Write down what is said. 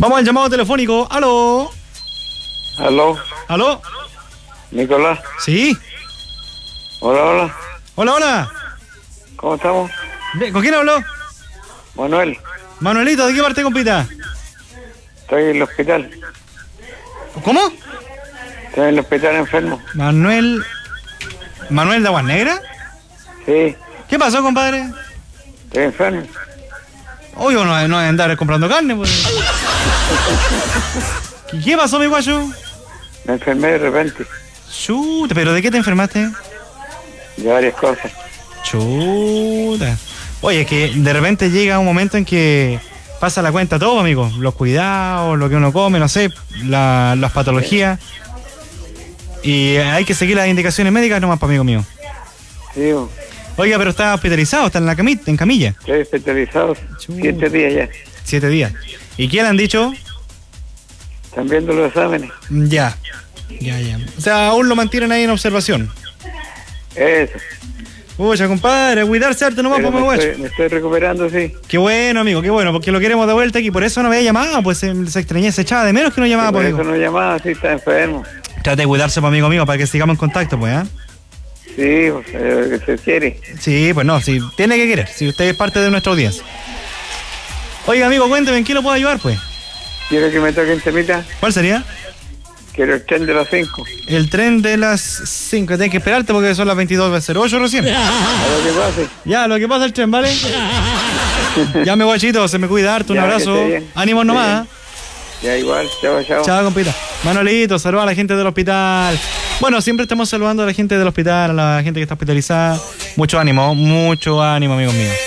Vamos al llamado telefónico. ¿Aló? ¿Aló? ¿Aló? Nicolás. Sí. Hola, hola. Hola, hola. ¿Cómo estamos? ¿Con quién habló? Manuel. Manuelito, ¿de qué parte, compita? Estoy en el hospital. ¿Cómo? Estoy en el hospital enfermo. Manuel de Aguas Negras. Sí, ¿Qué pasó, compadre? estoy enfermo. Obvio no es andar comprando carne, pues. ¿Qué pasó, mi guacho? Me enfermé de repente. Chuta, ¿pero de qué te enfermaste? De varias cosas. Chuta. Oye, es que de repente llega un momento en que pasa la cuenta todo, amigo. Los cuidados, lo que uno come, no sé, las patologías. Y hay que seguir las indicaciones médicas nomás, para amigo mío. Sí, Oiga, pero está hospitalizado, está en camilla. estoy especializado. 7 días ya. 7 días. ¿Y qué le han dicho? Están viendo los exámenes. Ya. O sea, aún lo mantienen ahí en observación. Eso. Pucha, compadre, a cuidarse harto nomás, Pero pues, guacho. me estoy recuperando, sí. Qué bueno, amigo, qué bueno, porque lo queremos de vuelta aquí. Por eso no me había llamado, pues se extrañé, se echaba de menos que no llamaba, Sí, por pues, eso amigo. no llamaba, sí, está enfermo. Trate de cuidarse, pues, amigo mío, para que sigamos en contacto, pues, ¿eh? Sí, pues, que se quiere. Sí, pues no, sí, tiene que querer, si usted es parte de nuestra audiencia. Oiga, amigo, cuénteme, ¿en qué lo puedo ayudar, pues? Quiero que me toquen temita. ¿Cuál sería? Quiero el tren de las 5. El tren de las 5. Tienes que esperarte porque son las 22:08 recién. A lo que pase. Ya, lo que pasa el tren, ¿vale? Ya, mi guachito, se me cuida harto, un Ya, abrazo. que esté bien. Ánimos nomás. Ya igual, chao, chao. Chao, compita. Manuelito, saluda a la gente del hospital. Bueno, siempre estamos saludando a la gente del hospital, a la gente que está hospitalizada. Mucho ánimo, amigos míos.